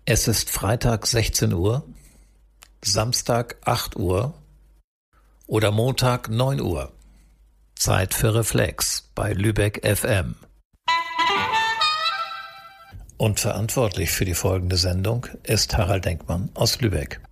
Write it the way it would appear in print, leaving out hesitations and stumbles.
Es ist Freitag 16 Uhr, Samstag 8 Uhr oder Montag 9 Uhr. Zeit für Reflex bei Lübeck FM. Und verantwortlich für die folgende Sendung ist Harald Denkmann aus Lübeck.